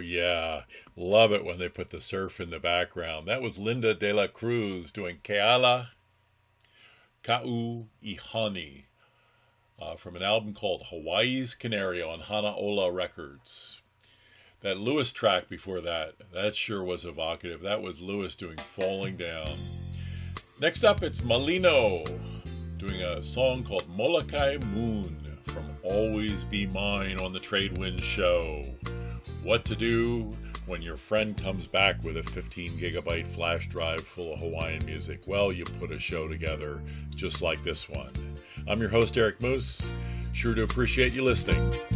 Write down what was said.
yeah. Love it when they put the surf in the background. That was Linda De La Cruz doing Keala Ka'u Ihani from an album called Hawaii's Canary on Hanaola Records. That Lewis track before that sure was evocative. That was Lewis doing Falling Down. Next up, it's Malino doing a song called Molokai Moon from Always Be Mine on the Tradewind Show. What to do when your friend comes back with a 15 gigabyte flash drive full of Hawaiian music? Well, you put a show together just like this one. I'm your host, Eric Moose. Sure to appreciate you listening.